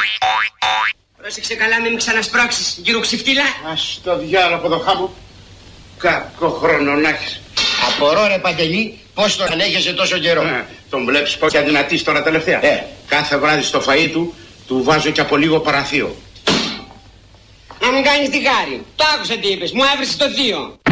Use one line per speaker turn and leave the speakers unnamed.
Πρόσεξε καλά, μην ξανασπρώξεις, γύρω ξυφτήλα.
Ας το διάλογο από το χάμο. Κακό χρόνο να έχεις.
Απορώ ρε Παντελή, πώς τον ανέχεσαι τόσο καιρό.
Τον βλέπεις πως και αδυνατής τώρα τελευταία. Κάθε βράδυ στο φαΐ του βάζω και από λίγο παραθείο.
Να μου κάνεις τη χάρη. Το άκουσα τι είπες, μου έβρισε το θείο.